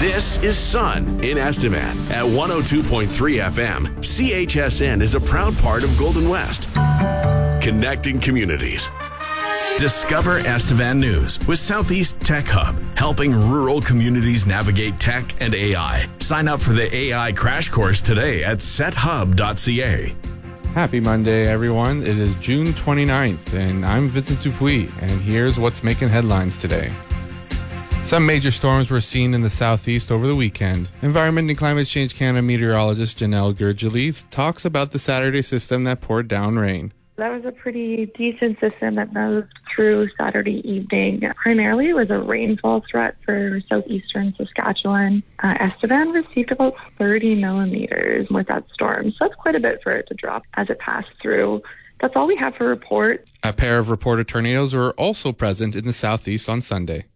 This is Sun in Estevan at 102.3 FM. CHSN is a proud part of Golden West. Connecting communities. Discover Estevan News with Southeast Tech Hub, helping rural communities navigate tech and AI. Sign up for the AI crash course today at sethub.ca. Happy Monday, everyone. It is June 29th, and I'm Vincent Dupuis, and here's what's making headlines today. Some major storms were seen in the southeast over the weekend. Environment and Climate Change Canada meteorologist Janelle Gurgely talks about the Saturday system that poured down rain. That was a pretty decent system that moved through Saturday evening. Primarily, it was a rainfall threat for southeastern Saskatchewan. Estevan received about 30 millimeters with that storm, so that's quite a bit for it to drop as it passed through. That's all we have for report. A pair of reported tornadoes were also present in the southeast on Sunday.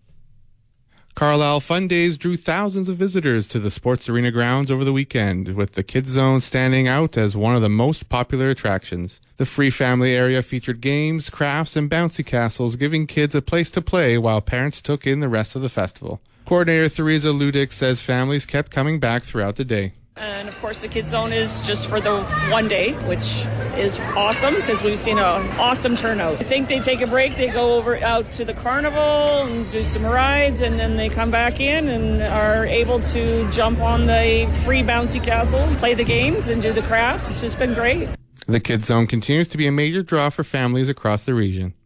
Carlisle Fun Days drew thousands of visitors to the sports arena grounds over the weekend, with the Kids Zone standing out as one of the most popular attractions. The free family area featured games, crafts, and bouncy castles, giving kids a place to play while parents took in the rest of the festival. Coordinator Theresa Ludick says families kept coming back throughout the day. And of course the Kids Zone is just for the one day, which is awesome because we've seen an awesome turnout. I think they take a break, they go out to the carnival and do some rides, and then they come back in and are able to jump on the free bouncy castles, play the games and do the crafts. It's just been great. The Kids Zone continues to be a major draw for families across the region.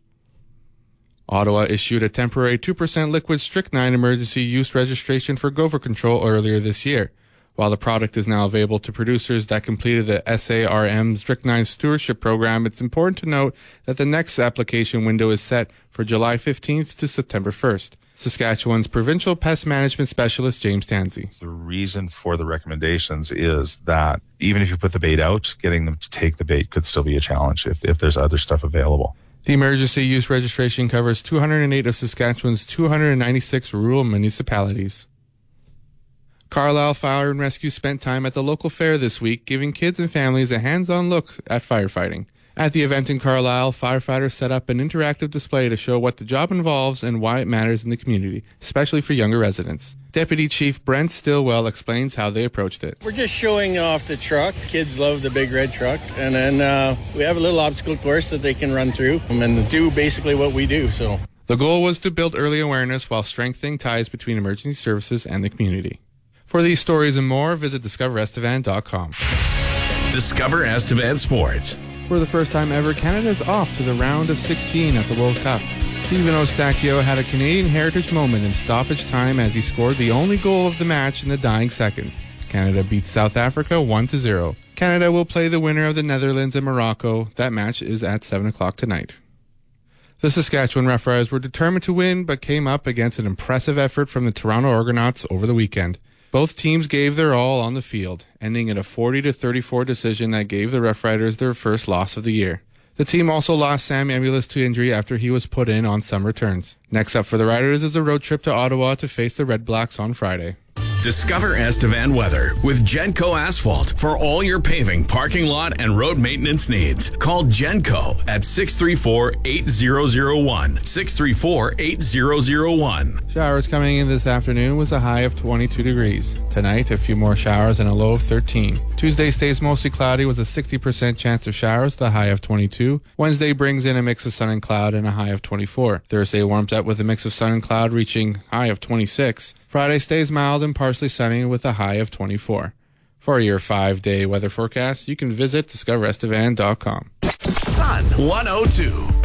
Ottawa issued a temporary 2% liquid strychnine emergency use registration for gopher control earlier this year. While the product is now available to producers that completed the SARM Strychnine Stewardship Program, it's important to note that the next application window is set for July 15th to September 1st. Saskatchewan's Provincial Pest Management Specialist James Tansey. The reason for the recommendations is that even if you put the bait out, getting them to take the bait could still be a challenge if there's other stuff available. The emergency use registration covers 208 of Saskatchewan's 296 rural municipalities. Carlisle Fire and Rescue spent time at the local fair this week, giving kids and families a hands-on look at firefighting. At the event in Carlisle, firefighters set up an interactive display to show what the job involves and why it matters in the community, especially for younger residents. Deputy Chief Brent Stillwell explains how they approached it. We're just showing off the truck. Kids love the big red truck. And then we have a little obstacle course that they can run through and do basically what we do. So the goal was to build early awareness while strengthening ties between emergency services and the community. For these stories and more, visit discoverestevan.com. Discover Estevan Sports. For the first time ever, Canada is off to the round of 16 at the World Cup. Stephen Eustachio had a Canadian heritage moment in stoppage time as he scored the only goal of the match in the dying seconds. Canada beats South Africa 1-0. Canada will play the winner of the Netherlands and Morocco. That match is at 7 o'clock tonight. The Saskatchewan Roughriders were determined to win, but came up against an impressive effort from the Toronto Argonauts over the weekend. Both teams gave their all on the field, ending in a 40-34 decision that gave the Rough Riders their first loss of the year. The team also lost Sam Amulis to injury after he was put in on some returns. Next up for the Riders is a road trip to Ottawa to face the Red Blacks on Friday. Discover Estevan weather with Genco Asphalt for all your paving, parking lot, and road maintenance needs. Call Genco at 634-8001. 634-8001. Showers coming in this afternoon with a high of 22 degrees. Tonight, a few more showers and a low of 13. Tuesday stays mostly cloudy with a 60% chance of showers, the high of 22. Wednesday brings in a mix of sun and cloud and a high of 24. Thursday warms up with a mix of sun and cloud reaching high of 26. Friday stays mild and partially sunny with a high of 24. For your 5-day weather forecast, you can visit discoverestevan.com. Sun 102.